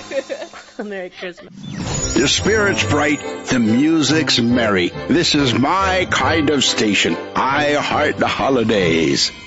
Merry Christmas. The spirit's bright, the music's merry. This is my kind of station. I heart the holidays.